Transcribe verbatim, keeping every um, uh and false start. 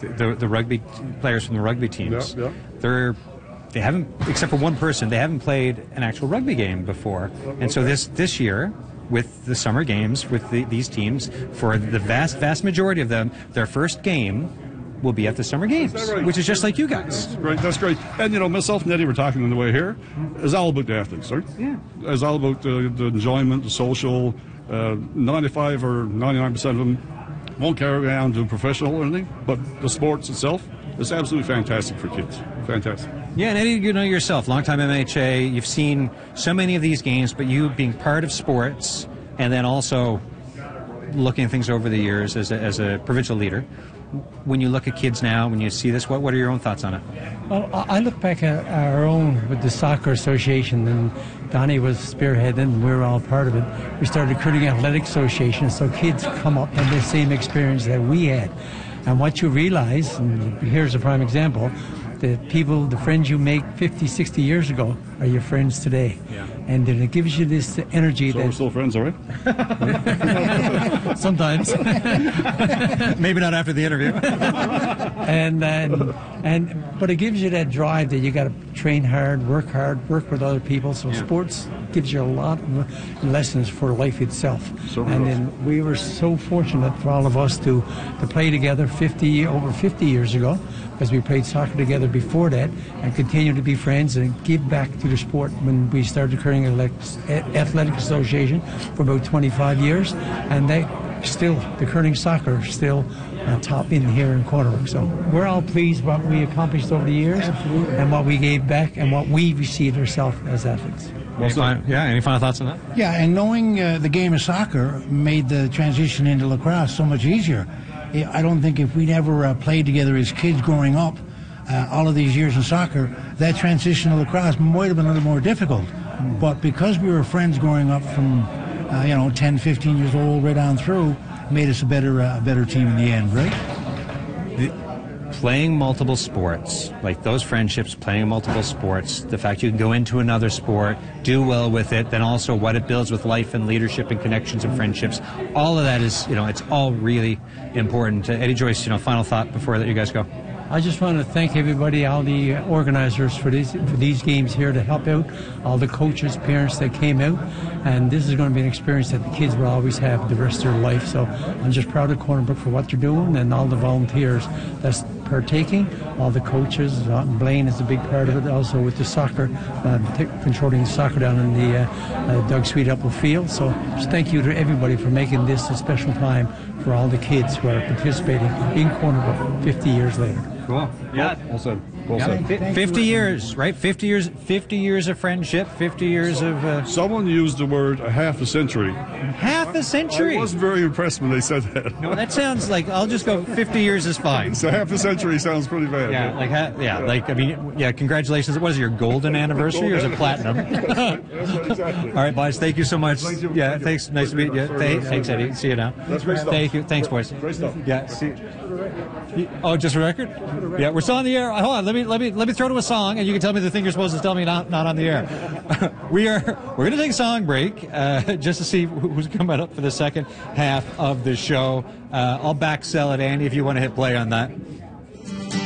the the rugby players from the rugby teams. Yeah, yeah. They're they haven't, except for one person, they haven't played an actual rugby game before. And so this this year, with the summer games, with the, these teams, for the vast vast majority of them, their first game will be at the summer games, right? Which is just like you guys. Right, that's great. And you know, myself and Eddie were talking on the way here. It's all about the athletes, right? Yeah. It's all about the, the enjoyment, the social. Uh, ninety-five or ninety-nine percent of them won't carry on to professional or anything, but the sports itself is absolutely fantastic for kids. Fantastic. Yeah, and Eddie, you know yourself, longtime M H A, you've seen so many of these games, but you being part of sports and then also looking at things over the years as a, as a provincial leader, when you look at kids now, when you see this, what, what are your own thoughts on it? Well, I look back at our own with the Soccer Association, and Donnie was spearheading, and we were all part of it. We started Curling Athletic Association, so kids come up and the same experience that we had. And what you realize, and here's a prime example, the people, the friends you make fifty, sixty years ago are your friends today. Yeah. And then it gives you this energy. So that we're still friends, all right? sometimes. Maybe not after the interview. and, and and but it gives you that drive that you got to train hard, work hard, work with other people. So Yeah. sports gives you a lot of lessons for life itself. So and does. then we were so fortunate for all of us to to play together fifty over fifty years ago, because we played soccer together before that, and continue to be friends and give back to the sport. When we started the Curling Athletic Association for about twenty-five years, and they still, the curling soccer is still uh, top in here in Cornwall. So we're all pleased what we accomplished over the years, and what we gave back, and what we received ourselves as athletes. Any final, yeah, any final thoughts on that? Yeah, and knowing uh, the game of soccer made the transition into lacrosse so much easier. I don't think if we'd ever uh, played together as kids growing up, uh, all of these years in soccer, that transition to lacrosse might have been a little more difficult. Mm. But because we were friends growing up from, uh, you know, ten, fifteen years old right on through, made us a better, uh, a better team in the end, right? The, playing multiple sports, like those friendships, playing multiple sports, the fact you can go into another sport, do well with it, then also what it builds with life and leadership and connections and friendships, all of that is, you know, it's all really important. Uh, Eddie Joyce, you know, final thought before I let you guys go. I just want to thank everybody, all the organizers for these for these games here to help out, all the coaches, parents that came out, and this is going to be an experience that the kids will always have the rest of their life. So I'm just proud of Corner Brook for what they're doing, and all the volunteers that's partaking, all the coaches. Uh, Blaine is a big part of it, also with the soccer, uh, t- controlling the soccer down in the uh, uh, Doug Sweet Apple Field. So just thank you to everybody for making this a special time for all the kids who are participating in Corner Brook fifty years later. Cool. Yeah. Well said. Well Yeah. said. F- fifty years, right? Fifty years. Fifty years of friendship. Fifty years of uh, Someone used the word a half a century. half a century. I was very impressed when they said that. No, that sounds like I'll just go. Fifty years is fine. So half a century sounds pretty bad. Yeah, like ha- yeah, like I mean, yeah. Congratulations. What is it, your golden anniversary or is it platinum? Exactly. All right, boys. Thank you so much. Thank you. Yeah, thanks. Nice to meet you. Th- thanks, Eddie. See you now. That's great stuff. Thank you. Thanks, boys. Great stuff. Yeah. See. Oh, just a record? Yeah, we're still on the air. Hold on. Let me let me let me throw to a song, and you can tell me the thing you're supposed to tell me not not on the air. we are we're going to take a song break uh, just to see who's coming up for the second half of the show. Uh, I'll back sell it, Andy, if you want to hit play on that.